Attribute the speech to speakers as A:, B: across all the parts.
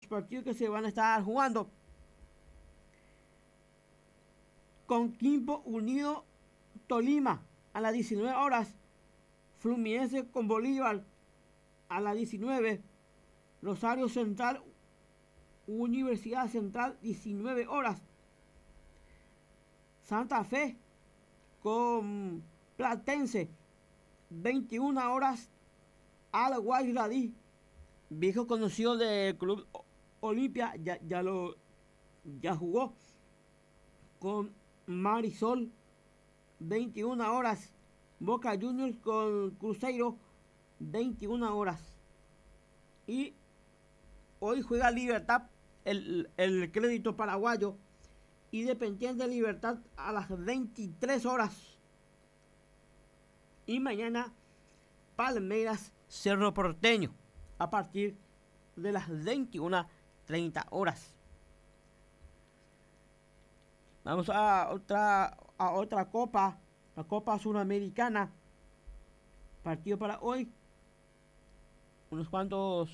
A: partidos que se van a estar jugando. Con Quimpo Unido Tolima a las 19 horas. Fluminense con Bolívar a las 19. Rosario Central, Universidad Central, 19 horas. Santa Fe con Platense, 21 horas. Al Guayradí, viejo conocido del Club Olimpia, ya jugó con Marisol, 21 horas. Boca Juniors con Cruzeiro, 21 horas. Y hoy juega Libertad, el Crédito Paraguayo, Independiente Libertad a las 23 horas. Y mañana Palmeiras Cerro Porteño a partir de las 21:30 horas. Vamos a otra copa, la Copa Sudamericana. Partido para hoy. Unos cuantos.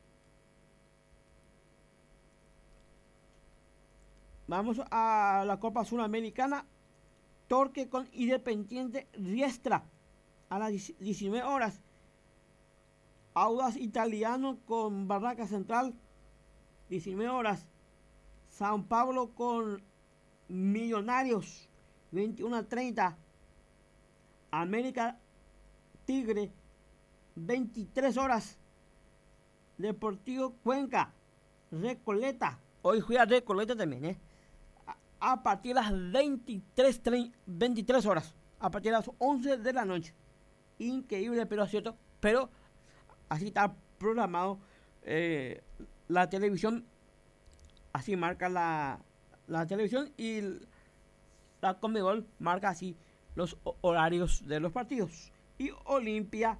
A: Vamos a la Copa Sudamericana. Torque con Independiente Riestra a las 19 horas. Audax Italiano con Barraca Central, 19 horas. San Pablo con Millonarios, 21:30. América Tigre, 23 horas. Deportivo Cuenca, Recoleta. Hoy juega Recoleta también, a partir de las 23 horas. A partir de las 11 de la noche. Increíble, pero cierto. Pero así está programado la televisión. Así marca la televisión, y la Conmebol marca así los horarios de los partidos. Y Olimpia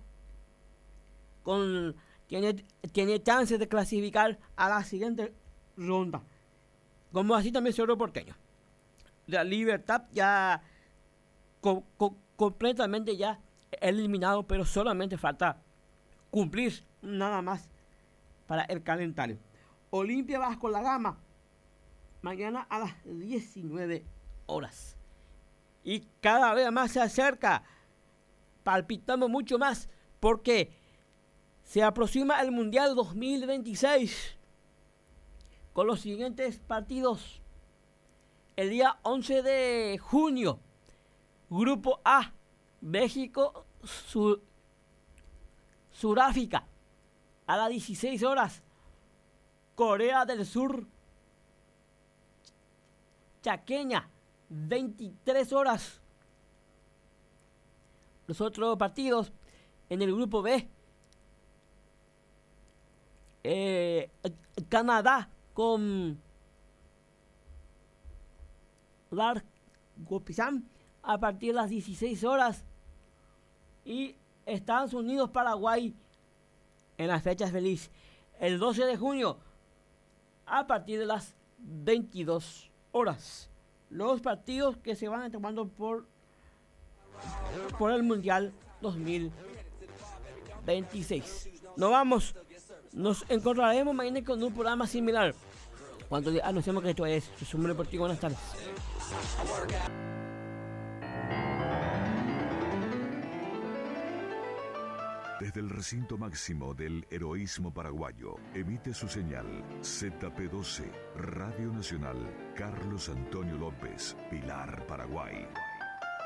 A: tiene chances de clasificar a la siguiente ronda. Como así también Cerro Porteño. La Libertad ya completamente ya eliminado, pero solamente falta cumplir nada más para el calendario. Olimpia Vasco da Gama mañana a las 19 horas. Y cada vez más se acerca, palpitamos mucho más, porque se aproxima el Mundial 2026 con los siguientes partidos. El día 11 de junio, Grupo A, México, Sudáfrica, a las 16 horas. Corea del Sur, Chaqueña, 23 horas. Los otros partidos en el grupo B, Canadá con Largopisán a partir de las 16 horas. Y Estados Unidos, Paraguay en las fechas felices. El 12 de junio a partir de las 22 horas. Los partidos que se van a tomando por el Mundial 2026. Nos encontraremos mañana con un programa similar, cuando anunciamos que esto es Resumen Deportivo. Buenas tardes.
B: Desde el recinto máximo del heroísmo paraguayo, emite su señal ZP12, Radio Nacional, Carlos Antonio López, Pilar, Paraguay.